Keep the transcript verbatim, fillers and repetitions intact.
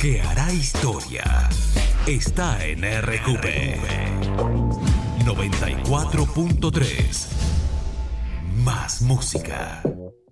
que hará historia está en R Q P noventa y cuatro punto tres. Más música.